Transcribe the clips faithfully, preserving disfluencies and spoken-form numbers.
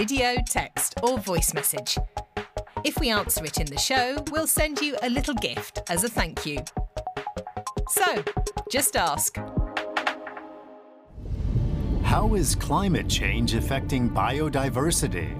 video, text or voice message. If we answer it in the show, we'll send you a little gift as a thank you. So, just ask. How is climate change affecting biodiversity?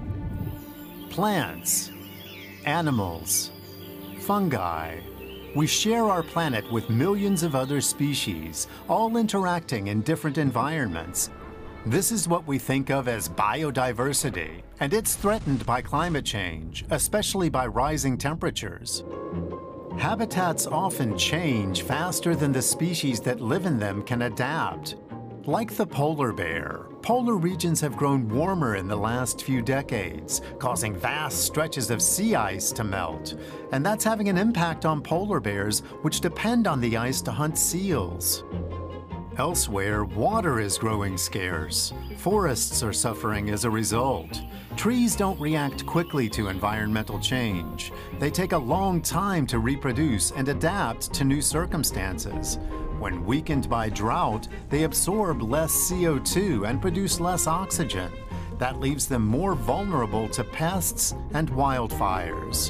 Plants, animals, fungi. We share our planet with millions of other species, all interacting in different environments. This is what we think of as biodiversity, and it's threatened by climate change, especially by rising temperatures. Habitats often change faster than the species that live in them can adapt. Like the polar bear, polar regions have grown warmer in the last few decades, causing vast stretches of sea ice to melt. And that's having an impact on polar bears, which depend on the ice to hunt seals. Elsewhere, water is growing scarce. Forests are suffering as a result. Trees don't react quickly to environmental change. They take a long time to reproduce and adapt to new circumstances. When weakened by drought, they absorb less C O two and produce less oxygen. That leaves them more vulnerable to pests and wildfires.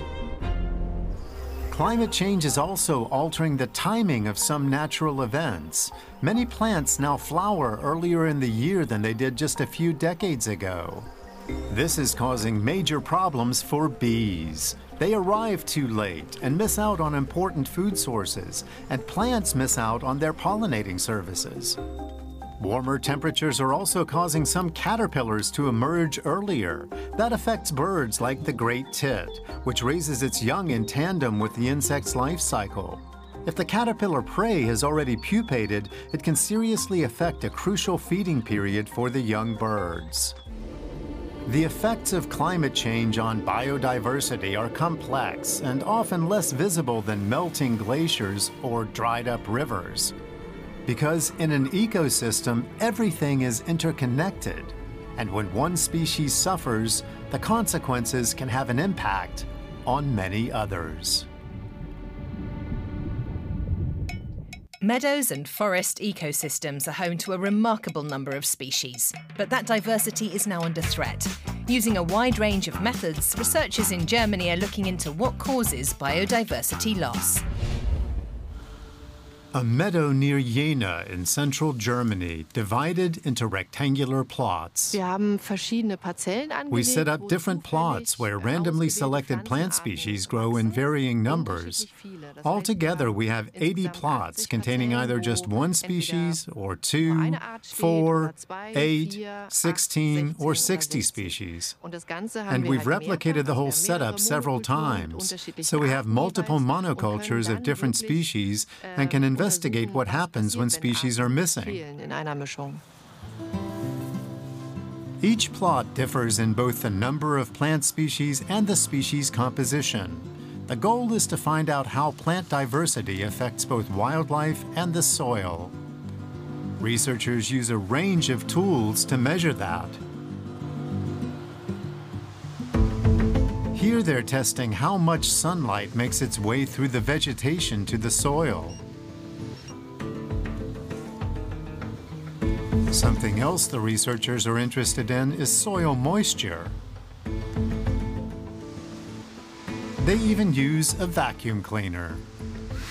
Climate change is also altering the timing of some natural events. Many plants now flower earlier in the year than they did just a few decades ago. This is causing major problems for bees. They arrive too late and miss out on important food sources, and plants miss out on their pollinating services. Warmer temperatures are also causing some caterpillars to emerge earlier. That affects birds like the great tit, which raises its young in tandem with the insect's life cycle. If the caterpillar prey has already pupated, it can seriously affect a crucial feeding period for the young birds. The effects of climate change on biodiversity are complex and often less visible than melting glaciers or dried up rivers. Because in an ecosystem, everything is interconnected, and when one species suffers, the consequences can have an impact on many others. Meadows and forest ecosystems are home to a remarkable number of species, but that diversity is now under threat. Using a wide range of methods, researchers in Germany are looking into what causes biodiversity loss. A meadow near Jena in central Germany, divided into rectangular plots. We set up different plots where randomly selected plant species grow in varying numbers. Altogether, we have eighty plots containing either just one species, or two, four, eight, sixteen, or sixty species. And we've replicated the whole setup several times, so we have multiple monocultures of different species and can investigate investigate what happens when species are missing. Each plot differs in both the number of plant species and the species composition. The goal is to find out how plant diversity affects both wildlife and the soil. Researchers use a range of tools to measure that. Here they're testing how much sunlight makes its way through the vegetation to the soil. Something else the researchers are interested in is soil moisture. They even use a vacuum cleaner.